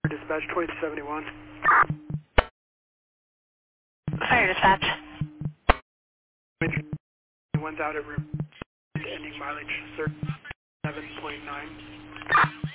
Dispatch 2271. Fire dispatch. One's out at route ending mileage 37.9.